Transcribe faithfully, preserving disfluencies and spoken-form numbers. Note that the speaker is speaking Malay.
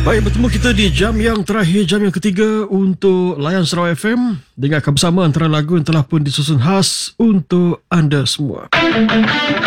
Baik, bertemu kita di jam yang terakhir, jam yang ketiga untuk Layan Sarawak F M. Dengarkan bersama antara lagu yang telah pun disusun khas untuk anda semua.